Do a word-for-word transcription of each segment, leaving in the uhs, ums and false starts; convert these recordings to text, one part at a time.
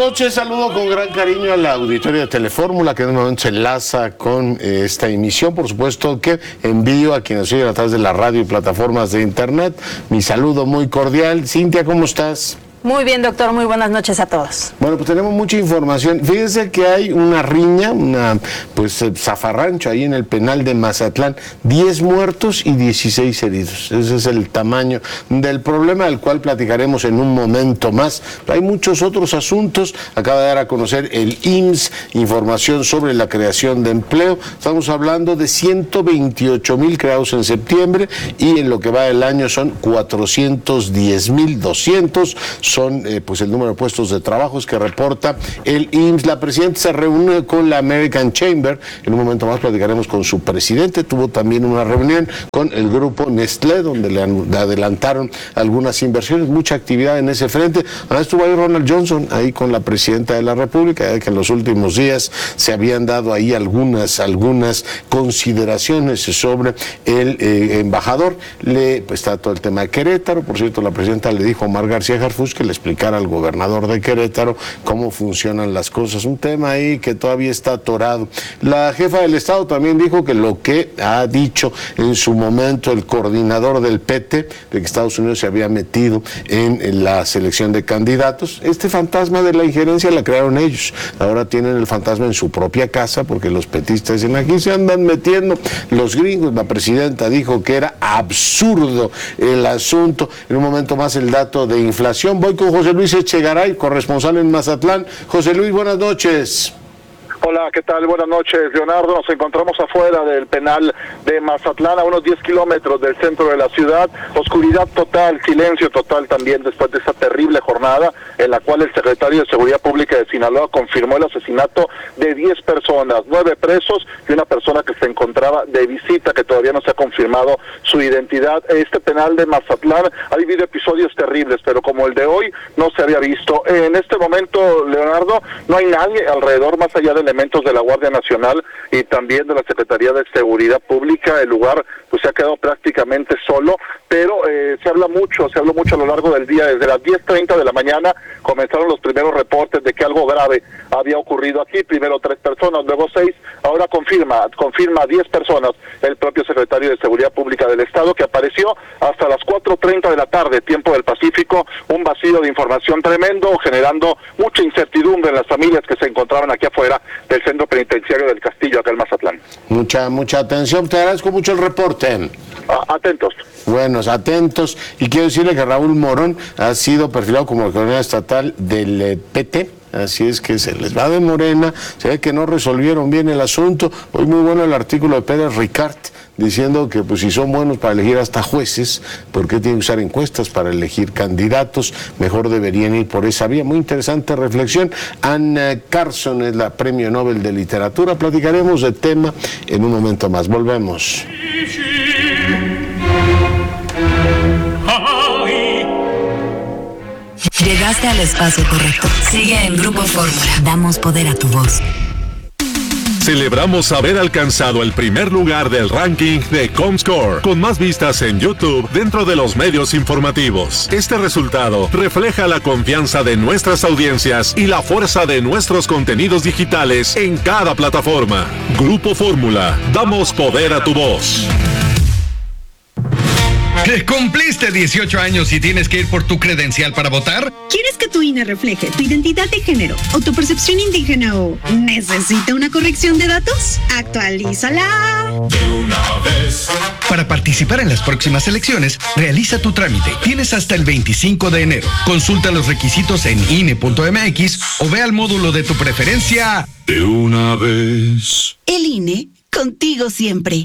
noches, saludo con gran cariño a la auditoría de Telefórmula que en un momento se enlaza con eh, esta emisión. Por supuesto que envío a quienes siguen a través de la radio y plataformas de internet mi saludo muy cordial. Cintia, ¿cómo estás? Muy bien, doctor, muy buenas noches a todos. Bueno, pues tenemos mucha información. Fíjense que hay una riña, una pues zafarrancho ahí en el penal de Mazatlán, diez muertos y dieciséis heridos. Ese es el tamaño del problema, del cual platicaremos en un momento más. Pero hay muchos otros asuntos. Acaba de dar a conocer el I M S S información sobre la creación de empleo. Estamos hablando de ciento veintiocho mil creados en septiembre y en lo que va del año son cuatrocientos diez mil doscientos. Son eh, pues el número de puestos de trabajos que reporta el I M S S. La presidenta se reúne con la American Chamber. En un momento más platicaremos con su presidente. Tuvo también una reunión con el grupo Nestlé, donde le adelantaron algunas inversiones, mucha actividad en ese frente. Además estuvo ahí Ronald Johnson, ahí con la presidenta de la República, que en los últimos días se habían dado ahí algunas, algunas consideraciones sobre el eh, embajador. Le, pues, está todo el tema de Querétaro. Por cierto, la presidenta le dijo a Omar García Harfuch que le explicara al gobernador de Querétaro cómo funcionan las cosas. Un tema ahí que todavía está atorado. La jefa del Estado también dijo que lo que ha dicho en su momento el coordinador del P T, de que Estados Unidos se había metido en, en la selección de candidatos, este fantasma de la injerencia la crearon ellos. Ahora tienen el fantasma en su propia casa porque los petistas dicen aquí se andan metiendo los gringos. La presidenta dijo que era absurdo el asunto. En un momento más el dato de inflación. Voy con José Luis Echegaray, corresponsal en Mazatlán. José Luis, buenas noches. Hola, ¿qué tal? Buenas noches, Leonardo. Nos encontramos afuera del penal de Mazatlán, a unos diez kilómetros del centro de la ciudad. Oscuridad total, silencio total también después de esta terrible jornada en la cual el secretario de Seguridad Pública de Sinaloa confirmó el asesinato de diez personas, nueve presos y una persona que se encontraba de visita, que todavía no se ha confirmado su identidad. Este penal de Mazatlán ha vivido episodios terribles, pero como el de hoy no se había visto. En este momento, Leonardo, no hay nadie alrededor más allá del elementos de la Guardia Nacional y también de la Secretaría de Seguridad Pública. El lugar pues se ha quedado prácticamente solo, pero eh, se habla mucho, se habló mucho a lo largo del día. Desde las diez treinta de la mañana comenzaron los primeros reportes de que algo grave había ocurrido aquí. Primero tres personas, luego seis, ahora confirma, confirma diez personas el propio secretario de Seguridad Pública del Estado, que apareció hasta las cuatro treinta de la tarde, tiempo del Pacífico. Un vacío de información tremendo, generando mucha incertidumbre en las familias que se encontraban aquí afuera del centro penitenciario del Castillo, acá en Mazatlán. Mucha, mucha atención. Te agradezco mucho el reporte. Atentos. Buenos, atentos. Y quiero decirle que Raúl Morón ha sido perfilado como el coordinador estatal del eh, P T. Así es que se les va de Morena, se ve que no resolvieron bien el asunto. Hoy muy bueno el artículo de Pérez Ricard, diciendo que pues si son buenos para elegir hasta jueces, ¿por qué tienen que usar encuestas para elegir candidatos? Mejor deberían ir por esa vía. Muy interesante reflexión. Anne Carson es la Premio Nobel de Literatura. Platicaremos de tema en un momento más. Volvemos. Llegaste al espacio correcto. Sigue en Grupo Fórmula. Damos poder a tu voz. Celebramos haber alcanzado el primer lugar del ranking de Comscore, con más vistas en YouTube dentro de los medios informativos. Este resultado refleja la confianza de nuestras audiencias y la fuerza de nuestros contenidos digitales en cada plataforma. Grupo Fórmula, damos poder a tu voz. ¿Que cumpliste dieciocho años y tienes que ir por tu credencial para votar? ¿Quieres que tu I N E refleje tu identidad de género o tu percepción indígena o necesita una corrección de datos? ¡Actualízala! De una vez. Para participar en las próximas elecciones, realiza tu trámite. Tienes hasta el veinticinco de enero. Consulta los requisitos en I N E punto M X o ve al módulo de tu preferencia. De una vez. El I N E, contigo siempre.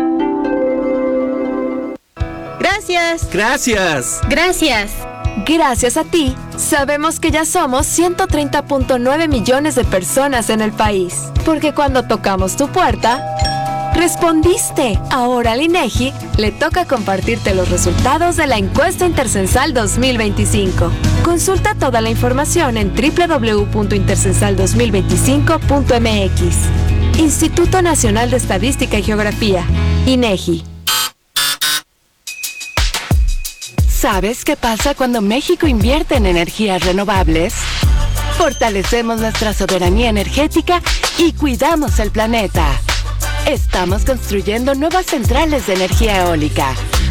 Gracias. Gracias. Gracias. Gracias a ti, sabemos que ya somos ciento treinta punto nueve millones de personas en el país. Porque cuando tocamos tu puerta, respondiste. Ahora al INEGI le toca compartirte los resultados de la encuesta intercensal dos mil veinticinco. Consulta toda la información en doble u doble u doble u punto intercensal dos mil veinticinco punto m x. Instituto Nacional de Estadística y Geografía, INEGI. ¿Sabes qué pasa cuando México invierte en energías renovables? fortalecemos nuestra soberanía energética y cuidamos el planeta. Estamos construyendo nuevas centrales de energía eólica,